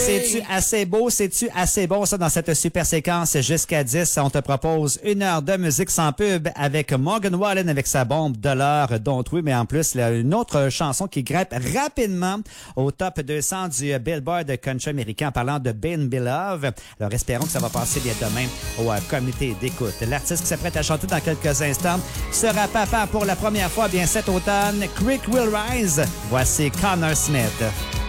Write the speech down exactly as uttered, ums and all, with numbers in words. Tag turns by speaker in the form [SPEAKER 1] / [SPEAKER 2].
[SPEAKER 1] C'est-tu assez beau? C'est-tu assez bon, ça, dans cette super séquence jusqu'à dix? On te propose une heure de musique sans pub avec Morgan Wallen avec sa bombe de l'heure, Don't We, mais en plus, il y a une autre chanson qui grimpe rapidement au top deux cents du Billboard country américain en parlant de Ben Beloved. Alors, espérons que ça va passer bien demain au euh, comité d'écoute. L'artiste qui s'apprête à chanter dans quelques instants sera papa pour la première fois bien cet automne. Creek Will Rise. Voici Connor Smith.